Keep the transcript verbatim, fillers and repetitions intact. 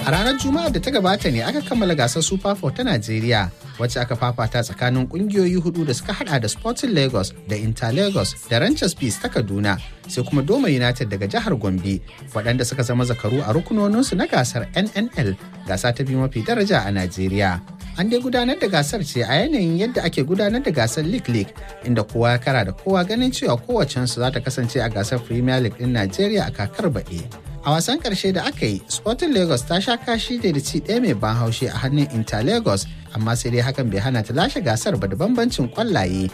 A ranar Juma'a da ta gabata ne aka kammala gasar Super Four ta Najeriya, wacce aka fafata tsakanin kungiyoyi hudu da suka hada da Sporting Lagos da Inter Lagos da Ranchers Peace ta Kaduna, sai kuma Doma United daga jihar Gombe, waɗanda suka zama zakaru a rukunoninsu na gasar N N L, gasa ta biyu mafi daraja a Najeriya. An dai gudanar da gasar ce a yanayin yadda ake gudanar da gasar League League, inda kowa ya kara da kowa ganin cewa kowacensu za ta kasance a gasar Premier League ɗin Najeriya a kakar baɗi. A wasan ƙarshe da aka yi, Sporting Lagos ta sha kashi da ci ɗaya mai ban haushi a hannun Inter Lagos, amma sai dai hakan bai hana ta lashe gasar ba da bambancin ƙwallaye.